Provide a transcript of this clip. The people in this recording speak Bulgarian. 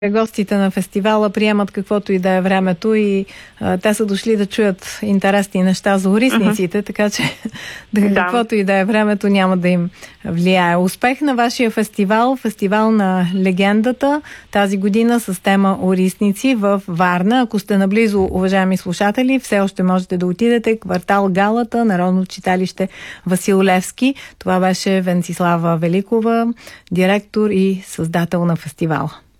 Гостите на фестивала приемат каквото и да е времето и те са дошли да чуят интересни неща за орисниците, така че каквото и да е времето няма да им влияе. Успех на вашия фестивал, фестивал на легендата, тази година с тема Орисници в Варна. Ако сте наблизо, уважаеми слушатели, все още можете да отидете. Квартал Галата, Народно читалище Васил Левски. Това беше Венцислава Великова, директор и създател на фестивала.